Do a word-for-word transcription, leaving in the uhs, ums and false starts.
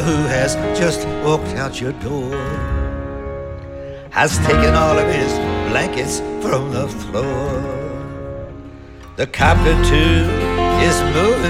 who has just walked out your door has taken all of his blankets from the floor. The carpenter is moving